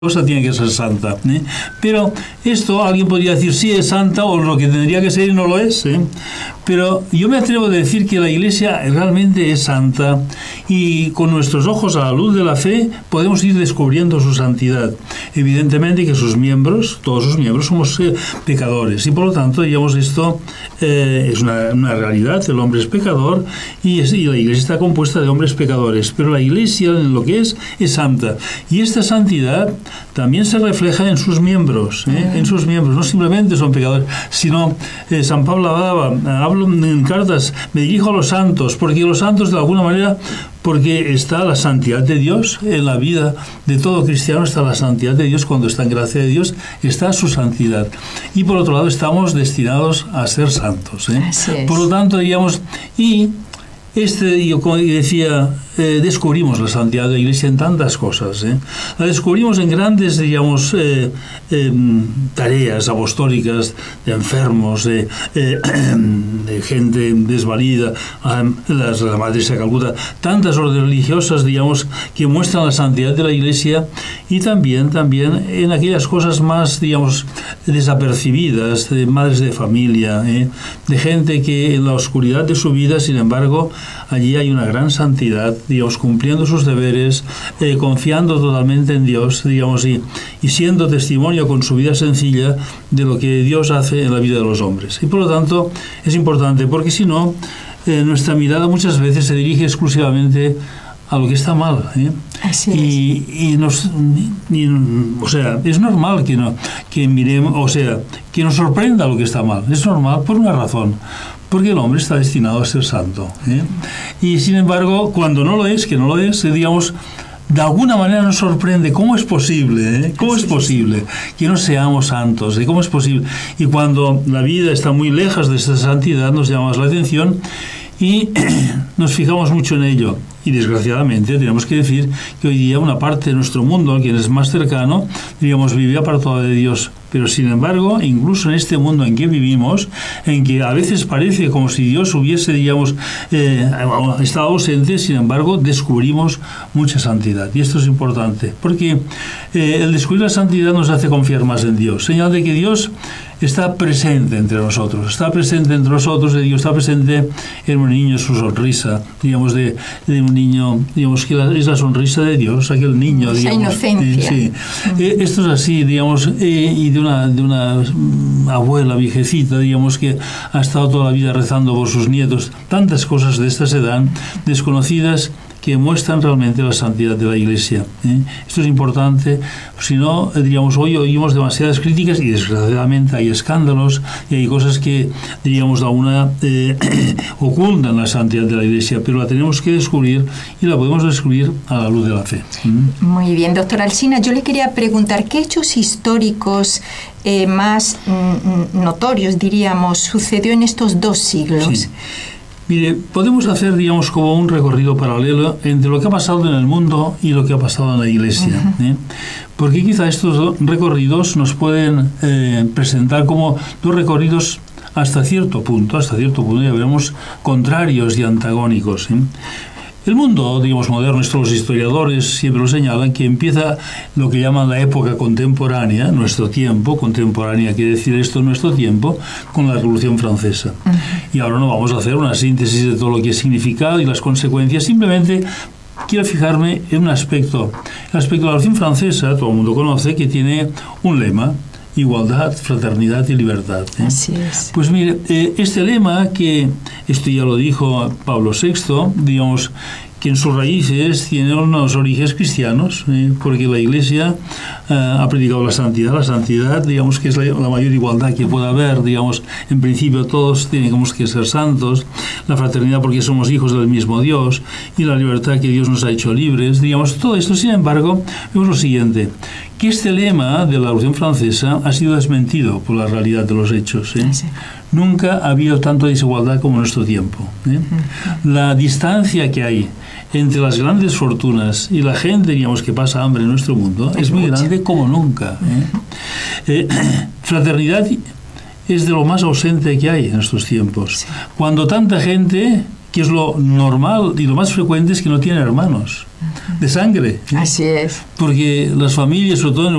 cosa tiene que ser santa, ¿eh? Pero esto alguien podría decir sí es santa o lo que tendría que ser y no lo es, ¿eh? Pero yo me atrevo a decir que la Iglesia realmente es santa y con nuestros ojos a la luz de la fe podemos ir descubriendo su santidad. Evidentemente que sus miembros, todos sus miembros somos pecadores y por lo tanto, digamos, esto es una realidad. El hombre es pecador y la Iglesia está compuesta de hombres pecadores, pero la Iglesia en lo que es santa y esta santidad también se refleja en sus miembros, en sus miembros. No simplemente son pecadores, sino San Pablo hablo en cartas, me dirijo a los santos, porque los santos de alguna manera, porque está la santidad de Dios en la vida de todo cristiano, está la santidad de Dios. Cuando está en gracia de Dios está su santidad y por otro lado estamos destinados a ser santos, ¿eh? Así es. Por lo tanto, digamos, yo como decía, descubrimos la santidad de la Iglesia en tantas cosas, ¿eh? La descubrimos en grandes, digamos, tareas apostólicas de enfermos, de gente desvalida, la Madre Teresa de Calcuta, tantas órdenes religiosas, digamos, que muestran la santidad de la Iglesia y también en aquellas cosas más, digamos, desapercibidas, de madres de familia, de gente que en la oscuridad de su vida, sin embargo, allí hay una gran santidad, digamos, cumpliendo sus deberes, confiando totalmente en Dios, digamos, y siendo testimonio con su vida sencilla de lo que Dios hace en la vida de los hombres. Y por lo tanto es importante, porque si no, nuestra mirada muchas veces se dirige exclusivamente a lo que está mal, ¿eh? Así es. O sea, es normal que miremos, o sea, que nos sorprenda lo que está mal. Es normal por una razón, porque el hombre está destinado a ser santo, ¿eh? Y sin embargo, cuando no lo es, digamos, de alguna manera nos sorprende. ¿Cómo es posible? ¿Eh? ¿Cómo es posible que no seamos santos? ¿Eh? ¿Cómo es posible? Y cuando la vida está muy lejos de esa santidad, nos llama la atención y nos fijamos mucho en ello. Y desgraciadamente tenemos que decir que hoy día una parte de nuestro mundo, quien es más cercano, digamos, vive apartado de Dios. Pero sin embargo, incluso en este mundo en que vivimos, en que a veces parece como si Dios hubiese, digamos, estado ausente, sin embargo, descubrimos mucha santidad. Y esto es importante, porque el descubrir la santidad nos hace confiar más en Dios. Señal de que Dios está presente entre nosotros, de Dios está presente en un niño, su sonrisa, digamos, de un niño, digamos, que es la sonrisa de Dios, aquel niño, esa digamos, inocencia. Sí. Esto es así, digamos, y de una abuela viejecita, digamos, que ha estado toda la vida rezando por sus nietos. Tantas cosas de estas se dan, desconocidas, que muestran realmente la santidad de la Iglesia, ¿eh? Esto es importante, si no, diríamos, hoy oímos demasiadas críticas y desgraciadamente hay escándalos y hay cosas que, diríamos, ocultan la santidad de la Iglesia, pero la tenemos que descubrir y la podemos descubrir a la luz de la fe. Muy bien, doctor Alsina, yo le quería preguntar, ¿qué hechos históricos más notorios, diríamos, sucedió en estos 2 siglos? Sí. Mire, podemos hacer, digamos, como un recorrido paralelo entre lo que ha pasado en el mundo y lo que ha pasado en la Iglesia, ¿eh? Porque quizá estos recorridos nos pueden presentar como 2 recorridos hasta cierto punto, ya veremos, contrarios y antagónicos, ¿eh? El mundo, digamos, moderno, esto los historiadores siempre lo señalan, que empieza lo que llaman la época contemporánea, nuestro tiempo, contemporánea quiere decir esto, nuestro tiempo, con la Revolución Francesa. Y ahora no vamos a hacer una síntesis de todo lo que ha significado y las consecuencias, simplemente quiero fijarme en un aspecto. El aspecto de la Revolución Francesa, todo el mundo conoce, que tiene un lema: igualdad, fraternidad y libertad, ¿eh? Así es. Pues mire, este lema, que esto ya lo dijo Pablo VI, digamos, que en sus raíces tiene unos orígenes cristianos, porque la Iglesia ha predicado la santidad, digamos, que es la mayor igualdad que pueda haber, digamos, en principio todos tenemos que ser santos, la fraternidad porque somos hijos del mismo Dios, y la libertad que Dios nos ha hecho libres, digamos, todo esto. Sin embargo, vemos lo siguiente, que este lema de la Revolución Francesa ha sido desmentido por la realidad de los hechos, ¿eh? Sí. Nunca ha habido tanta desigualdad como en nuestro tiempo, ¿eh? La distancia que hay entre las grandes fortunas y la gente, digamos, que pasa hambre en nuestro mundo es muy grande como nunca, ¿eh? Fraternidad es de lo más ausente que hay en estos tiempos. Sí. Cuando tanta gente, que es lo normal y lo más frecuente, es que no tiene hermanos. de sangre. Así es. Porque las familias, sobre todo en